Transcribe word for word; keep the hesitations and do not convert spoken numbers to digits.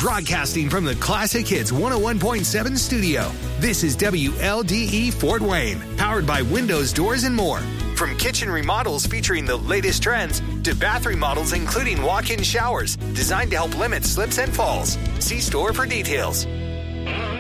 Broadcasting from the Classic Hits one oh one point seven studio, this is W L D E Fort Wayne, powered by Windows, Doors, and more. From kitchen remodels featuring the latest trends to bath remodels including walk-in showers designed to help limit slips and falls. See store for details.